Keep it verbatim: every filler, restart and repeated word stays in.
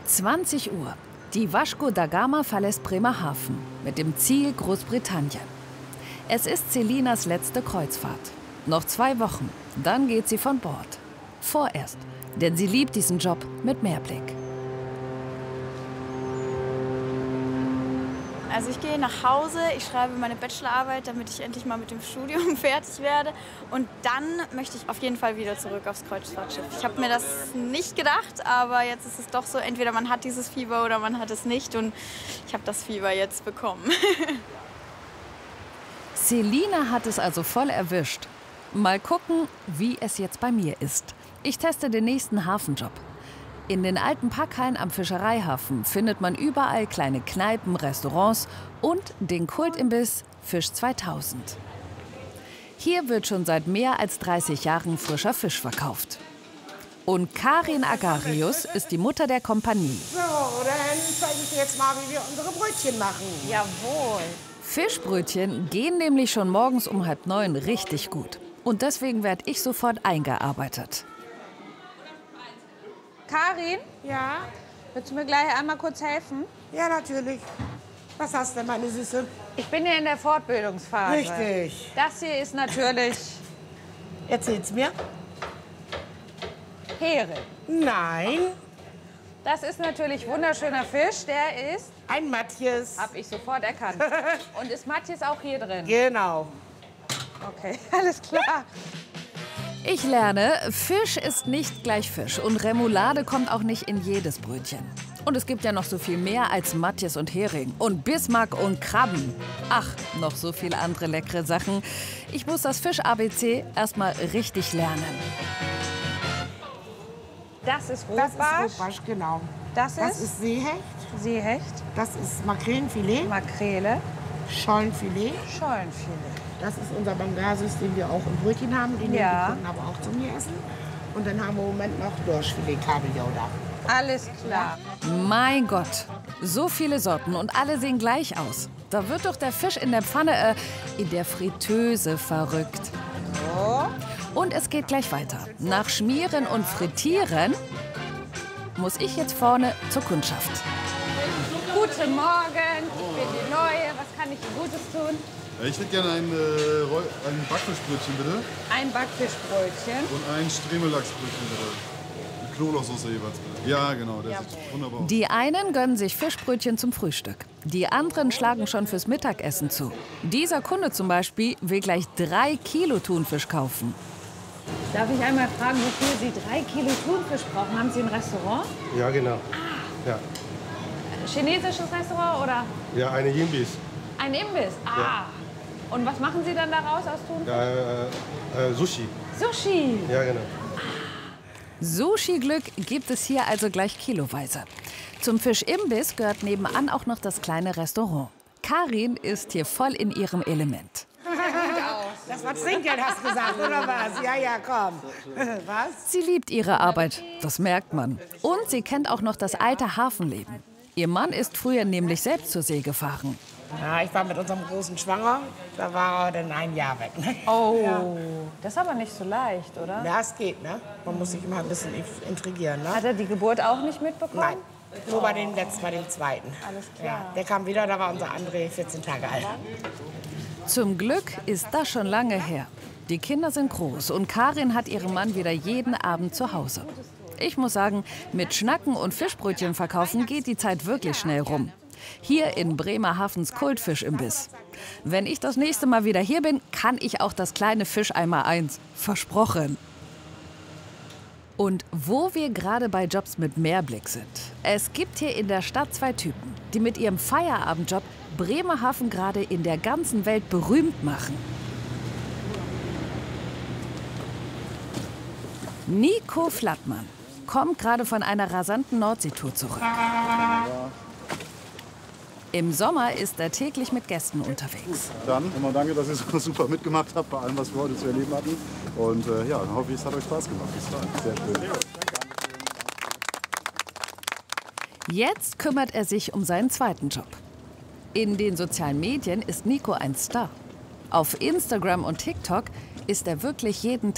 zwanzig Uhr. Die Vasco da Gama verlässt Bremerhaven mit dem Ziel Großbritannien. Es ist Celinas letzte Kreuzfahrt. Noch zwei Wochen, dann geht sie von Bord. Vorerst, denn sie liebt diesen Job mit Mehrblick. Also ich gehe nach Hause, ich schreibe meine Bachelorarbeit, damit ich endlich mal mit dem Studium fertig werde. Und dann möchte ich auf jeden Fall wieder zurück aufs Kreuzfahrtschiff. Ich habe mir das nicht gedacht, aber jetzt ist es doch so, entweder man hat dieses Fieber oder man hat es nicht. Und ich habe das Fieber jetzt bekommen. Celina hat es also voll erwischt. Mal gucken, wie es jetzt bei mir ist. Ich teste den nächsten Hafenjob. In den alten Packhallen am Fischereihafen findet man überall kleine Kneipen, Restaurants und den Kultimbiss Fisch zweitausend. Hier wird schon seit mehr als dreißig Jahren frischer Fisch verkauft. Und Karin Agarius ist die Mutter der Kompanie. So, dann zeige ich dir jetzt mal, wie wir unsere Brötchen machen. Jawohl. Fischbrötchen gehen nämlich schon morgens um halb neun richtig gut. Und deswegen werde ich sofort eingearbeitet. Karin, Ja? willst du mir gleich einmal kurz helfen? Ja, natürlich. Was hast du denn, meine Süße? Ich bin hier in der Fortbildungsphase. Richtig. Das hier ist natürlich Erzähl's mir. Hering. Nein, Das ist natürlich wunderschöner Fisch. Der ist, ein Matthias. hab ich sofort erkannt. Und ist Matthias auch hier drin? Genau. Okay, alles klar. Ich lerne, Fisch ist nicht gleich Fisch und Remoulade kommt auch nicht in jedes Brötchen. Und es gibt ja noch so viel mehr als Matthias und Hering und Bismarck und Krabben. Ach, noch so viele andere leckere Sachen. Ich muss das Fisch-A B C erst mal richtig lernen. Das ist Das Rotbarsch. ist Rotbarsch, genau. Das ist, Das ist Seehecht. Seehecht, Das ist Makrelenfilet. Makrele, Schollenfilet. Schollenfilet. Das ist unser Banglasis, den wir auch im Brötchen haben. Den Ja. nehmen die Kunden aber auch zu mir essen. Und dann haben wir im Moment noch Dorschfilet, Kabeljau da. Alles klar. Mein Gott, so viele Sorten und alle sehen gleich aus. Da wird doch der Fisch in der Pfanne, äh, in der Fritteuse verrückt. Und es geht gleich weiter. Nach Schmieren und Frittieren muss ich jetzt vorne zur Kundschaft. Guten Morgen, ich bin die Neue. Was kann ich Ihnen Gutes tun? Ich hätte gerne ein, äh, Roll- ein Backfischbrötchen, bitte. Ein Backfischbrötchen. Und ein Stremelachsbrötchen, bitte. Mit Knoblauchsoße jeweils, bitte. Ja, genau, der sieht wunderbar aus. Die einen gönnen sich Fischbrötchen zum Frühstück. Die anderen schlagen schon fürs Mittagessen zu. Dieser Kunde zum Beispiel will gleich drei Kilo Thunfisch kaufen. Darf ich einmal fragen, wofür Sie drei Kilo Thunfisch brauchen? Haben Sie ein Restaurant? Ja, genau. Ja, Chinesisches Restaurant oder ja eine Imbiss. ein Imbiss? Ah. Und was machen Sie dann daraus aus Thunfisch? Ja, äh, äh, Sushi. Sushi. Ja, genau. Sushi-Glück gibt es hier also gleich kiloweise. Zum Fischimbiss gehört nebenan auch noch das kleine Restaurant. Karin ist hier voll in ihrem Element. Das war Trinkgeld, hast du gesagt, oder was? Ja, ja, komm. Was? Sie liebt ihre Arbeit, das merkt man. Und sie kennt auch noch das alte Hafenleben. Ihr Mann ist früher nämlich selbst zur See gefahren. Ja, ich war mit unserem Großen schwanger. Da war er dann ein Jahr weg. Ne? Oh, das ist aber nicht so leicht, oder? Ja, es geht, ne? Man muss sich immer ein bisschen intrigieren, ne? Hat er die Geburt auch nicht mitbekommen? Nein, nur bei dem letzten, bei dem zweiten. Alles klar. Ja, der kam wieder, da war unser André vierzehn Tage alt. Zum Glück ist das schon lange her. Die Kinder sind groß und Karin hat ihren Mann wieder jeden Abend zu Hause. Ich muss sagen, mit Schnacken und Fischbrötchen verkaufen geht die Zeit wirklich schnell rum. Hier in Bremerhavens Kultfischimbiss. Wenn ich das nächste Mal wieder hier bin, kann ich auch das kleine Fischeimer eins. Versprochen. Und wo wir gerade bei Jobs mit Mehrblick sind. Es gibt hier in der Stadt zwei Typen, die mit ihrem Feierabendjob Bremerhaven gerade in der ganzen Welt berühmt machen. Nico Flattmann kommt gerade von einer rasanten Nordseetour zurück. Im Sommer ist er täglich mit Gästen unterwegs. Dann immer danke, dass ihr so super mitgemacht habt bei allem, was wir heute zu erleben hatten. Und äh, ja, dann hoffe ich, es hat euch Spaß gemacht. Bis dann. Sehr schön. Jetzt kümmert er sich um seinen zweiten Job. In den sozialen Medien ist Nico ein Star. Auf Instagram und TikTok ist er wirklich jeden Tag